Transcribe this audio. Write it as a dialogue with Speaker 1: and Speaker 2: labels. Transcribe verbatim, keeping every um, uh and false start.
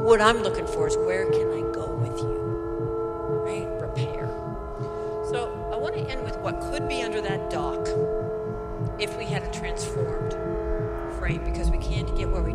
Speaker 1: what I'm looking for is where can I go with you, right? Repair. So I want to end with what could be under that dock if we had a transformed frame, because we can't get where we